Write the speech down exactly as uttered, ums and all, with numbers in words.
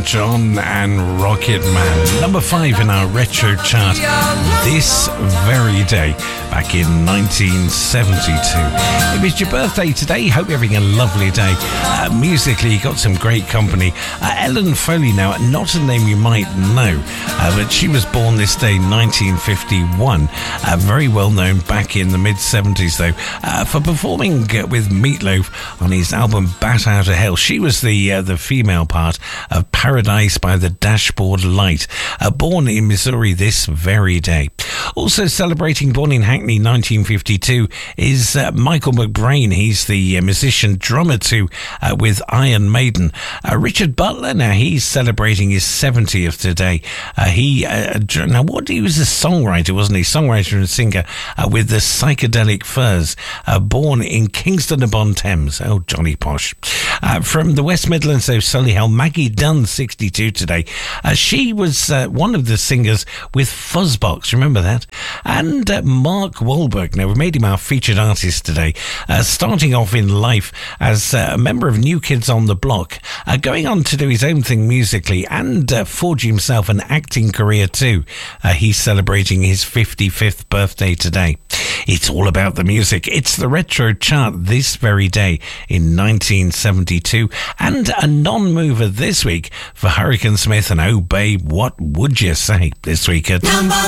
John and Rocket Man. Number five in our retro chart this very day, back in nineteen seventy-two. If it's your birthday today, hope you're having a lovely day. Uh, musically, you got some great company. Uh, Ellen Foley now, not a name you might know, uh, but she was born this day, nineteen fifty-one. Uh, very well known back in the mid-seventies, though, uh, for performing uh, with Meatloaf on his album Bat Out of Hell. She was the uh, the female part of Paradise by the Dashboard Light, uh, born in Missouri this very day. Also celebrating, born in Hackney nineteen fifty-two, is uh, Michael McBrain. He's the uh, musician drummer too, uh, with Iron Maiden. Uh, Richard Butler, now he's celebrating his seventieth today. Uh, he uh, now what he was a songwriter, wasn't he? Songwriter and singer uh, with the Psychedelic Furs. Uh, born in Kingston upon Thames. Oh, Johnny Posh. Uh, from the West Midlands of Solihull, Maggie Dunn, sixty-two today. Uh, she was uh, one of the singers with Fuzzbox. Remember that? And uh, Mark Wahlberg. Now, we made him our featured artist today. Uh, starting off in life as uh, a member of New Kids on the Block. Uh, going on to do his own thing musically and uh, forge himself an acting career too. Uh, he's celebrating his fifty-fifth birthday today. It's all about the music. It's the retro chart this very day in nineteen seventy-two, and a non-mover this week for Hurricane Smith and Oh Babe, What Would You Say this week at number